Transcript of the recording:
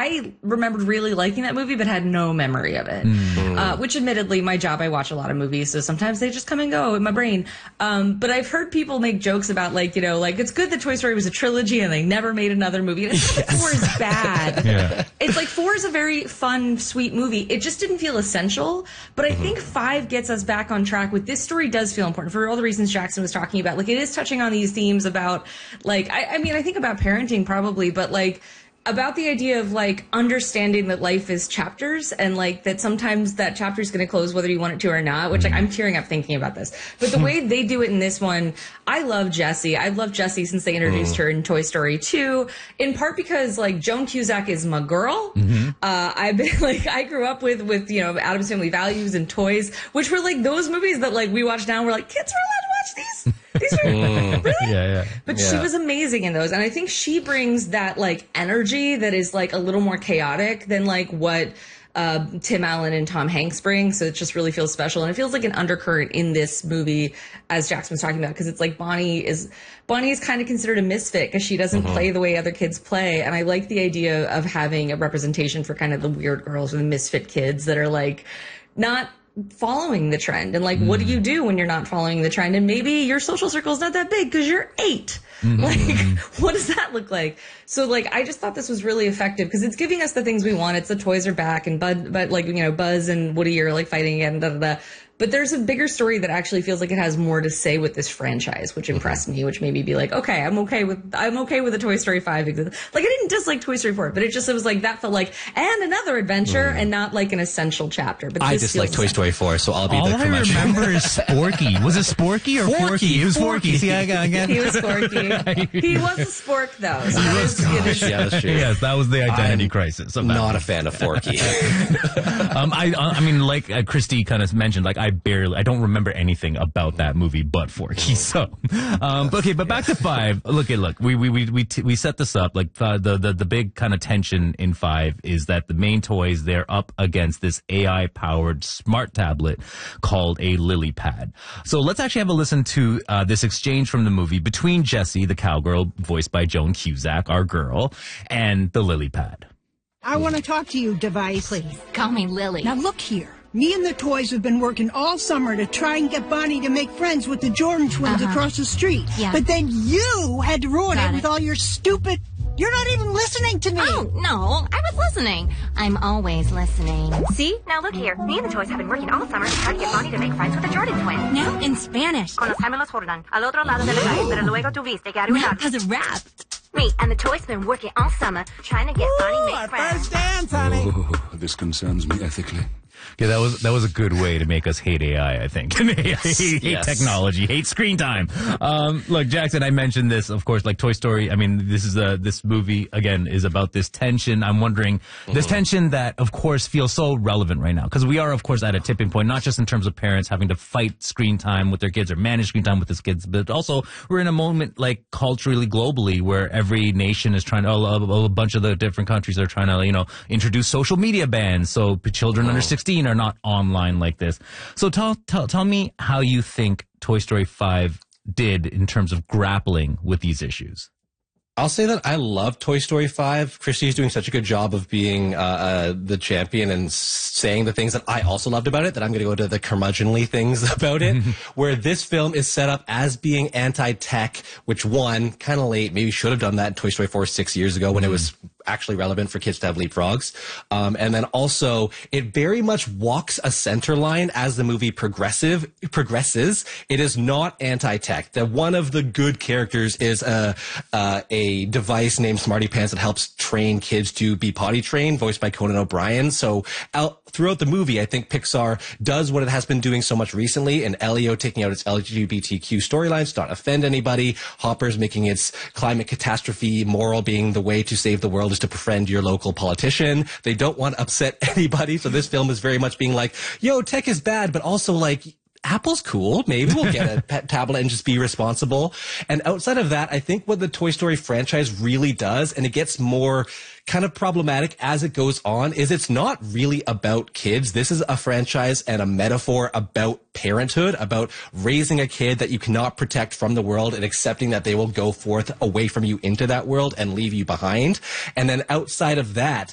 I remembered really liking that movie, but had no memory of it. Which admittedly, my job, I watch a lot of movies, so sometimes they just come and go in my brain. But I've heard people make jokes about like, you know, like it's good that Toy Story was a trilogy and they never made another movie. And it's not that 4 is bad. It's like 4 is a very fun, sweet movie. It just didn't feel essential. But I think 5 gets us back on track with this story does feel important for all the reasons Jackson was talking about. Like it is touching on these themes about like, I mean, I think about parenting probably, but like, about the idea of like understanding that life is chapters and like that sometimes that chapter is going to close whether you want it to or not, which like I'm tearing up thinking about this. But the way they do it in this one, I love Jessie. I've loved Jessie since they introduced her in Toy Story 2, in part because like Joan Cusack is my girl. I've been like, I grew up with, you know, Addams Family Values and Toys, which were like those movies that like we watch now. We're like, kids are allowed to watch these. These are really? But she was amazing in those. And I think she brings that like energy that is like a little more chaotic than like what Tim Allen and Tom Hanks bring. So it just really feels special. And it feels like an undercurrent in this movie, as Jackson was talking about, because it's like Bonnie is kind of considered a misfit because she doesn't play the way other kids play. And I like the idea of having a representation for kind of the weird girls or the misfit kids that are like not following the trend. And like, what do you do when you're not following the trend? And maybe your social circle is not that big because you're 8. Like, what does that look like? So like, I just thought this was really effective because it's giving us the things we want. It's the toys are back and but like, you know, Buzz and Woody are like fighting again, But there's a bigger story that actually feels like it has more to say with this franchise, which impressed me, which made me be like, okay, I'm okay with a Toy Story 5. Like, I didn't dislike Toy Story 4, but it was like, that felt like, and another adventure and not like an essential chapter. But I dislike Toy Story 4, so I'll be the curmudgeon. All I remember is Sporky. Was it Sporky or Forky? It was Forky. See, I got again. He was Forky. He was a spork, though. So Yeah, that's true. Yes, that was the identity crisis. I'm not a fan of Forky. I mean, like Christy kind of mentioned, like I don't remember anything about that movie but Forky. So, okay, but back to 5. Look, we set this up like the big kind of tension in 5 is that the main toys, they're up against this AI powered smart tablet called a Lily Pad. So let's actually have a listen to this exchange from the movie between Jessie, the cowgirl voiced by Joan Cusack, our girl, and the Lily Pad. I want to talk to you, device. Please, call me Lily. Now look here. Me and the toys have been working all summer to try and get Bonnie to make friends with the Jordan twins across the street. Yeah. But then you had to ruin it with all your stupid... You're not even listening to me. Oh, no, I was listening. I'm always listening. See? Now look here. Me and the toys have been working all summer to try to get Bonnie to make friends with the Jordan twins. Now in Spanish. Con los gemelos Jordan. Al otro lado de la calle, pero luego tuviste que Now arruinar. because of rap. Me and the toys have been working all summer trying to get Bonnie to make friends. dance, honey. This concerns me ethically. Yeah, that was a good way to make us hate AI, I think. hate technology, hate screen time. Look, Jackson, I mentioned this, of course, like Toy Story. I mean, this movie, again, is about this tension. I'm wondering, this tension that, of course, feels so relevant right now. Because we are, of course, at a tipping point, not just in terms of parents having to fight screen time with their kids or manage screen time with their kids, but also we're in a moment, like, culturally, globally, where every nation is trying to, a bunch of the different countries are trying to, you know, introduce social media bans so children under 16 are not online like this. So tell me how you think Toy Story 5 did in terms of grappling with these issues. I'll say that I love Toy Story 5. Christy's doing such a good job of being the champion and saying the things that I also loved about it, that I'm going to go to the curmudgeonly things about it, where this film is set up as being anti-tech, which one, kind of late, maybe should have done that in Toy Story 4 6 years ago when it was actually relevant for kids to have leapfrogs. And then also, it very much walks a center line as the movie progresses. It is not anti-tech. That one of the good characters is a device named Smarty Pants that helps train kids to be potty trained, voiced by Conan O'Brien. So throughout the movie, I think Pixar does what it has been doing so much recently, and Elio taking out its LGBTQ storylines to not offend anybody. Hopper's making its climate catastrophe moral being the way to save the world is to befriend your local politician. They don't want to upset anybody, so this film is very much being like, yo, tech is bad, but also like, Apple's cool. Maybe we'll get a pet tablet and just be responsible. And outside of that, I think what the Toy Story franchise really does, and it gets more kind of problematic as it goes on, is it's not really about kids. This is a franchise and a metaphor about parenthood, about raising a kid that you cannot protect from the world and accepting that they will go forth away from you into that world and leave you behind. And then outside of that,